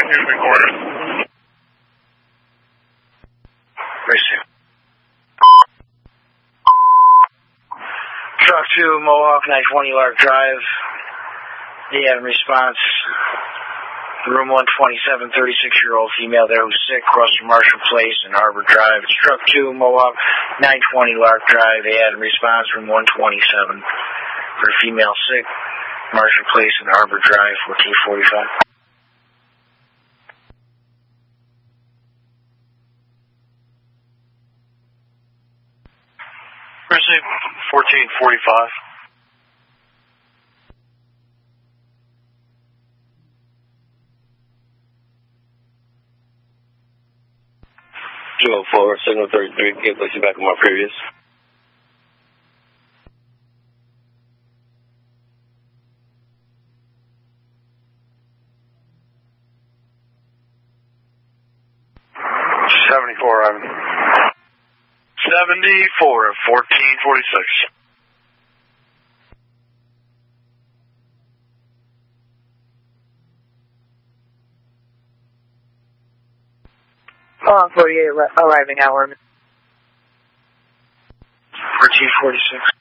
Truck 2, Mohawk, 920 Lark Drive. In response, room 127, 36-year-old female there who's sick, across from Marshall Place and Harbor Drive. It's Truck 2, Mohawk, 920 Lark Drive. In response, room 127 for female sick, Marshall Place and Harbor Drive, 1445. Receive 1445. Forward, signal 33, get place you back on my previous. Ivan. 74 at 1446. On 48 arriving hour. 1446.